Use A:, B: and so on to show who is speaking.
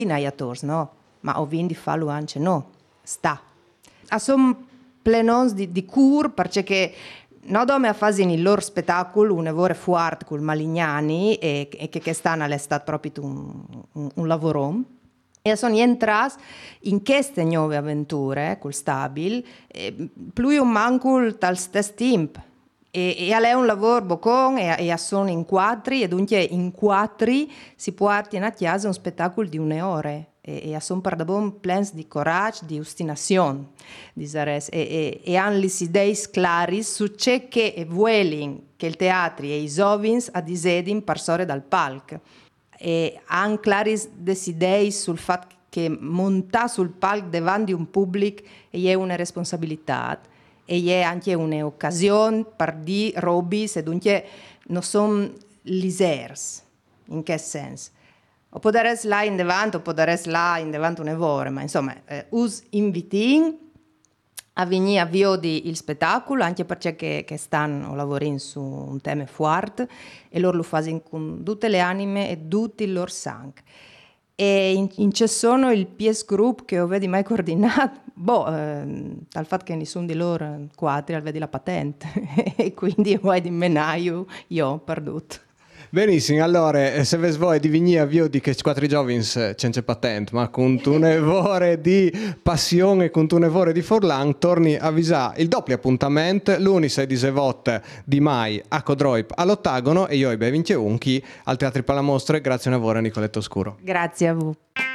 A: naiators, no? Ma ho vinto di farlo anche no. Sta. Sono plenons di cur, perché no dome a fare il loro spettacolo, un lavoro fuerte con Malignani e che stanno all'estate proprio un lavoro. E sono entrati in queste nuove avventure col Stabil, più o manco tal stesso tempo. E è un lavoro boccon e sono in quattro, e dunque in quattro si può portare a casa un spettacolo di 1 ora. E sono per davvero plens di coraggio, di ostinazione, e hanno le idee chiare su ciò che vogliono che il teatro e i giovani desidino passare dal palco. E hanno chiare le idee sul fatto che montare sul palco davanti a un pubblico è una responsabilità e è anche un'occasione per dire robe e dunque non sono lisers. In che senso? O può essere là in davanti, o può essere là in davanti un'evore, ma insomma, us invitiamo a venire a vedere il spettacolo, anche perché che stanno lavorando su un tema forte e loro lo fanno con tutte le anime e tutti i loro sangue. E ci sono il PS Group che ho vedi mai coordinato, dal fatto che nessuno di loro quattro vedi la patente e quindi vuoi di menaio io ho perduto.
B: Benissimo, allora, se vi vuoi di venire a via di che 4 giovani c'è patente, ma con un evore di passione e con un evore di Forlan, torni a avvisare il doppio appuntamento, l'11 di Sevotte di mai a Codroip all'Ottagono e io e Vince Unchi al Teatro Palamostre, grazie a voi Nicoletto Oscuro.
A: Grazie a voi.